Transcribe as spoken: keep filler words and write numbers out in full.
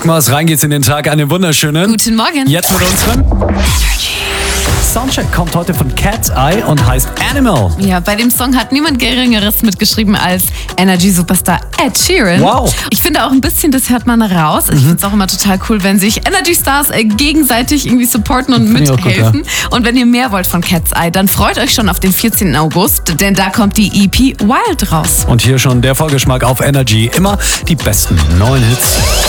Rockmaus, rein geht's in den Tag. Einen wunderschönen Guten Morgen. Jetzt mit unseren Soundcheck kommt heute von Cat's Eye und heißt Animal. Ja, bei dem Song hat niemand Geringeres mitgeschrieben als Energy-Superstar Ed Sheeran. Wow. Ich finde auch ein bisschen, das hört man raus. Ich finde es auch immer total cool, wenn sich Energy-Stars äh, gegenseitig irgendwie supporten und Find ich auch gut, mithelfen. Und wenn ihr mehr wollt von Cat's Eye, dann freut euch schon auf den vierzehnten August, denn da kommt die E P Wild raus. Und hier schon der Vorgeschmack auf Energy. Immer die besten neuen Hits.